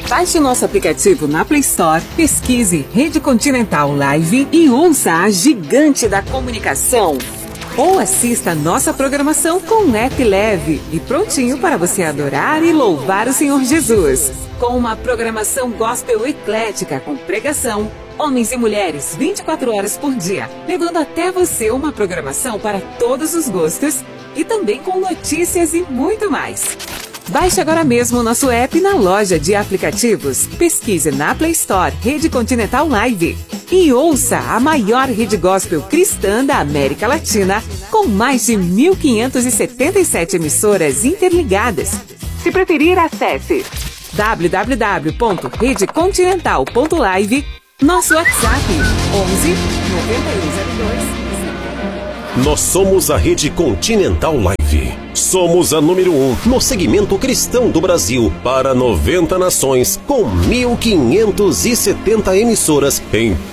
Baixe o nosso aplicativo na Play Store, pesquise Rede Continental Live e ouça a gigante da comunicação. Ou assista a nossa programação com um app leve e prontinho para você adorar e louvar o Senhor Jesus. Com uma programação gospel eclética com pregação, homens e mulheres 24 horas por dia, levando até você uma programação para todos os gostos e também com notícias e muito mais. Baixe agora mesmo o nosso app na loja de aplicativos. Pesquise na Play Store Rede Continental Live e ouça a maior rede gospel cristã da América Latina, com mais de 1.577 emissoras interligadas. Se preferir, acesse www.redecontinental.live, nosso WhatsApp 11 9102. Nós somos a Rede Continental Live. Somos a número 1 no segmento cristão do Brasil para 90 nações, com 1.570 emissoras em